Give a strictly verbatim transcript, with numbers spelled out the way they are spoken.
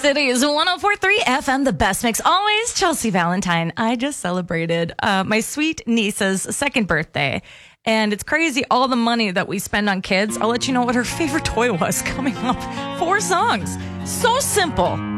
Cities one oh four point three F M, the best mix always. Chelsea Valentine. I just celebrated uh, my sweet niece's second birthday. And it's crazy all the money that we spend on kids. I'll let you know what her favorite toy was coming up. Four songs. So simple.